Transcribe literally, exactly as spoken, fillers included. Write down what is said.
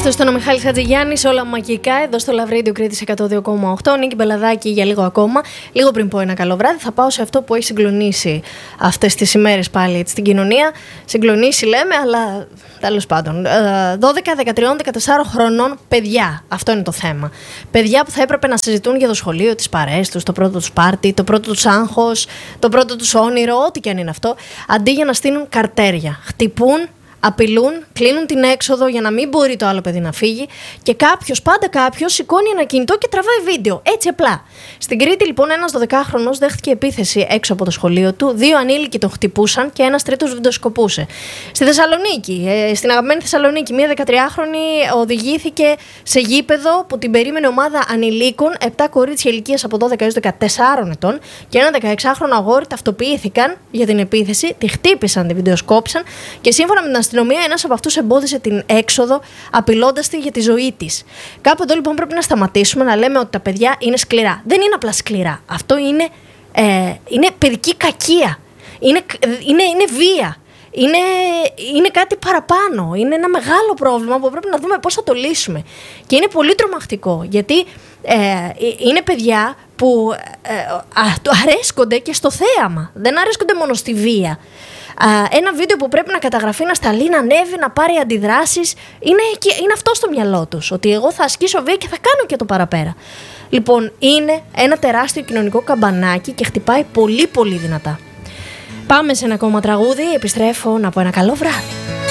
Αυτό ήταν ο Μιχάλης Χατζηγιάννης, όλα μαγικά, εδώ στο Love Radio Κρήτης εκατό δύο κόμμα οκτώ. Νίκη Μπελαδάκη για λίγο ακόμα. Λίγο πριν πω ένα καλό βράδυ, θα πάω σε αυτό που έχει συγκλονίσει αυτές τις ημέρες πάλι στην κοινωνία. Συγκλονίσει λέμε, αλλά τέλος πάντων. δώδεκα, δεκατρία, δεκατέσσερα χρονών παιδιά. Αυτό είναι το θέμα. Παιδιά που θα έπρεπε να συζητούν για το σχολείο, τις παρέες τους, το πρώτο τους πάρτι, το πρώτο τους άγχος, το πρώτο τους όνειρο, ό,τι και αν είναι αυτό, αντί για να στείλουν καρτέρια. Χτυπούν, απειλούν, κλείνουν την έξοδο για να μην μπορεί το άλλο παιδί να φύγει και κάποιος, πάντα κάποιος, σηκώνει ένα κινητό και τραβάει βίντεο. Έτσι απλά. Στην Κρήτη, λοιπόν, ένας δωδεκάχρονος δέχτηκε επίθεση έξω από το σχολείο του. Δύο ανήλικοι τον χτυπούσαν και ένας τρίτος βιντεοσκοπούσε. Στη Θεσσαλονίκη, ε, στην αγαπημένη Θεσσαλονίκη, μία δεκατριάχρονη οδηγήθηκε σε γήπεδο που την περίμενε ομάδα ανηλίκων. Επτά κορίτσια ηλικίας από δώδεκα έως δεκατέσσερα ετών και ένα δεκαεξάχρονο αγόρι ταυτοποιήθηκαν για την επίθεση, τη χτύπησαν, τη βιντεοσκόπησαν και σύμφωνα με την αστυνομία, ένας από αυτούς εμπόδισε την έξοδο, απειλώντας τη για τη ζωή της. Κάπου εδώ λοιπόν πρέπει να σταματήσουμε να λέμε ότι τα παιδιά είναι σκληρά. Δεν είναι απλά σκληρά. Αυτό είναι, ε, είναι παιδική κακία. Είναι, είναι, είναι βία. Είναι, είναι κάτι παραπάνω. Είναι ένα μεγάλο πρόβλημα που πρέπει να δούμε πώς θα το λύσουμε. Και είναι πολύ τρομακτικό, γιατί ε, είναι παιδιά που ε, ε, αρέσκονται και στο θέαμα. Δεν αρέσκονται μόνο στη βία. Ένα βίντεο που πρέπει να καταγραφεί, να σταλεί, να ανέβει, να πάρει αντιδράσεις. Είναι, είναι αυτό στο μυαλό τους. Ότι εγώ θα ασκήσω βία και θα κάνω και το παραπέρα. Λοιπόν, είναι ένα τεράστιο κοινωνικό καμπανάκι και χτυπάει πολύ πολύ δυνατά. Πάμε σε ένα ακόμα τραγούδι. Επιστρέφω να πω ένα καλό βράδυ.